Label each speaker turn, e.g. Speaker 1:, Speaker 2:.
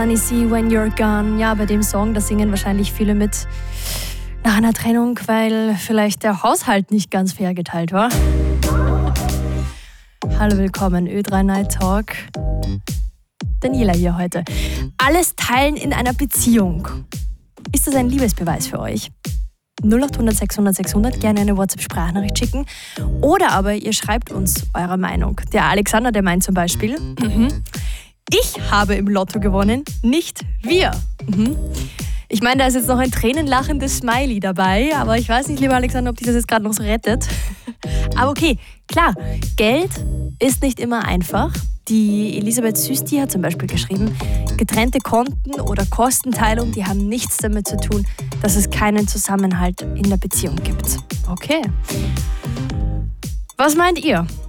Speaker 1: Sunny Sea, When You're Gone. Ja, bei dem Song, da singen wahrscheinlich viele mit nach einer Trennung, weil vielleicht der Haushalt nicht ganz fair geteilt war. Hallo, willkommen, Ö3 Night Talk. Daniela hier heute. Alles teilen in einer Beziehung. Ist das ein Liebesbeweis für euch? 0800 600 600, gerne eine WhatsApp-Sprachnachricht schicken. Oder aber ihr schreibt uns eure Meinung. Der Alexander, der meint zum Beispiel, ich habe im Lotto gewonnen, nicht wir. Ich meine, da ist jetzt noch ein tränenlachendes Smiley dabei, aber ich weiß nicht, lieber Alexander, ob dich das jetzt gerade noch so rettet. Aber okay, klar, Geld ist nicht immer einfach. Die Elisabeth Süsti hat zum Beispiel geschrieben, getrennte Konten oder Kostenteilung, die haben nichts damit zu tun, dass es keinen Zusammenhalt in der Beziehung gibt. Okay. Was meint ihr?